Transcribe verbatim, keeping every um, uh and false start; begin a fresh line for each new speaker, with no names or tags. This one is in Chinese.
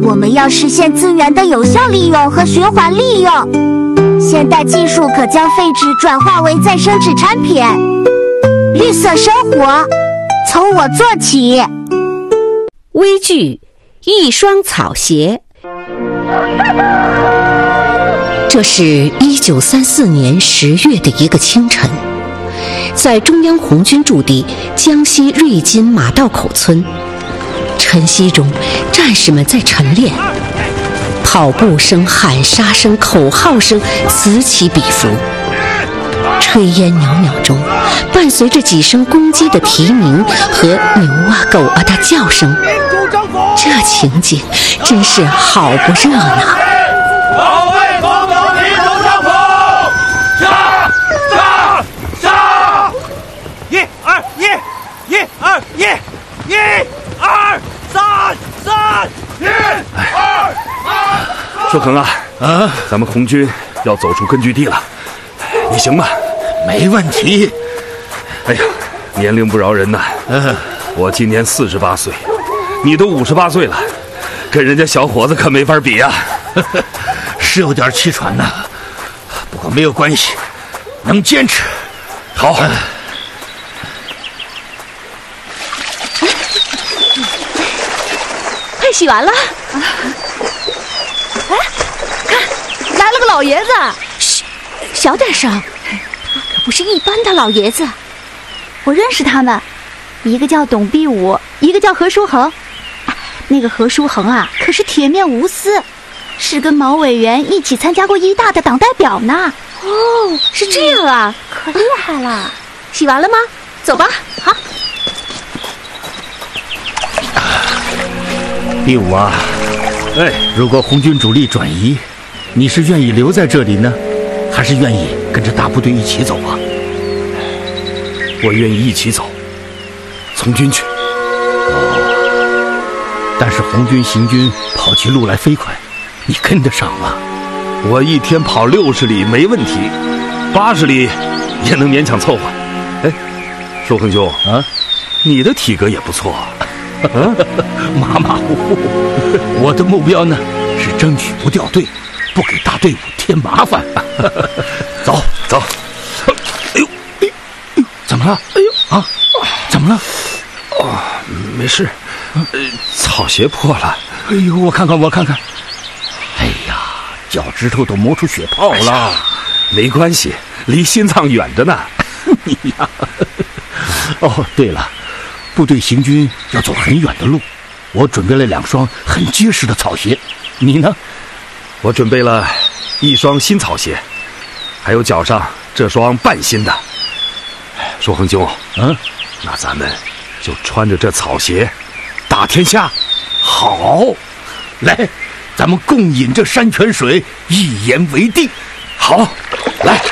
我们要实现资源的有效利用和循环利用。现代技术可将废纸转化为再生纸产品。绿色生活，从我做起。
微剧《一双草鞋》。这是一九三四年十月的一个清晨，在中央红军驻地江西瑞金马道口村，晨曦中，战士们在晨练，跑步声、喊杀声、口号声此起彼伏，炊烟袅袅中，伴随着几声公鸡的啼鸣和牛啊狗啊的叫声，这情景真是好不热闹。
保卫国土，民族政府，杀杀杀！一二一，一二一，一二三三，一二三。
硕恒啊，啊，咱们红军要走出根据地了，你行吗？
没问题。
哎呀，年龄不饶人呐！嗯，我今年四十八岁，你都五十八岁了，跟人家小伙子可没法比呀。
是有点气喘呐，不过没有关系，能坚持。
好。嗯，
快洗完了。哎，看，来了个老爷子。
嘘，小点声，他可不是一般的老爷子。
我认识他们，一个叫董必武，一个叫何书恒。那个何书恒啊，可是铁面无私，是跟毛委员一起参加过一大的党代表呢。
哦，是这样啊，
可厉害了。
洗完了吗？走吧。好。
必武啊，哎，如果红军主力转移，你是愿意留在这里呢，还是愿意跟着大部队一起走啊？
我愿意一起走，从军去。
但是红军行军跑起路来飞快，你跟得上吗？
我一天跑六十里没问题，八十里也能勉强凑合。哎，硕恒兄啊，你的体格也不错。
啊，马马虎虎。我的目标呢是争取不掉队，不给大队伍添麻烦。走走。哎呦，哎呦，怎么了？哎呦啊，怎么了？
哦，没事。呃，草鞋破了。
哎呦，我看看，我看看。哎呀，脚趾头都磨出血泡了。哎，
没关系，离心脏远着呢。
你呀，哦，对了，部队行军要走很远的路，我准备了两双很结实的草鞋。你呢？
我准备了一双新草鞋，还有脚上这双半新的。硕恒兄，嗯，那咱们就穿着这草鞋打天下。
好，来，咱们共饮这山泉水，一言为定。
好，来。